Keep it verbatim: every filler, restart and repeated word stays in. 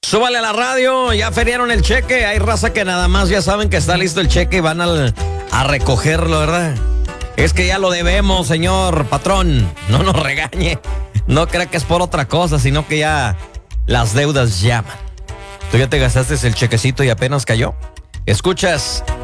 Súbale a la radio, ya feriaron el cheque. Hay raza que nada más ya saben que está listo el cheque y van al, a recogerlo, ¿verdad? Es que ya lo debemos, señor patrón. No nos regañe. No crea que es por otra cosa, sino que ya las deudas llaman. ¿Tú ya te gastaste el chequecito y apenas cayó? Escuchas